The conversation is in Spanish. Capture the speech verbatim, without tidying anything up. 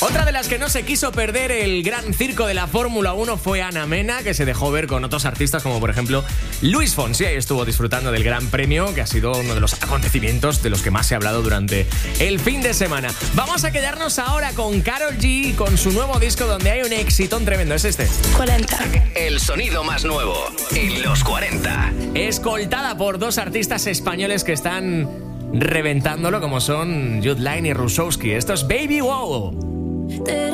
Otra de las que no se quiso perder el gran circo de la Fórmula uno fue Ana Mena, que se dejó ver con otros artistas como por ejemplo Luis Fonsi, y estuvo disfrutando del Gran Premio, que ha sido uno de los acontecimientos de los que más se ha hablado durante el fin de semana. Vamos a quedarnos ahora con Karol G, con su nuevo disco donde hay un éxitón tremendo, es este. cuarenta. El sonido más nuevo en los cuarenta. Escoltada por dos artistas españoles que están reventándolo, como son Jude Line y Rusowski. Esto es Baby Wow.